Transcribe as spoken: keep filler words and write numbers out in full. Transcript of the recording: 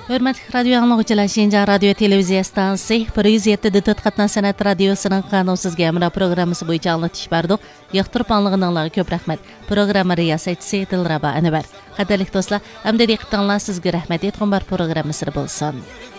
Hörmətli radio anlıqçılar, Şinjan Radio Televiziya stansiyası bir yüz yetti nöqtə to'rt Sanat Radiosu'nun qanunsuz gəmra programması boyunca anlatış bardı. Yaxtırıp anlığınlarına köp rəhmət. Programı riyasətçisi Dilraba Anvar. Qadirlik dostlar, hamda diqqətinizə sizə rəhmət etqan bar programması bolsun.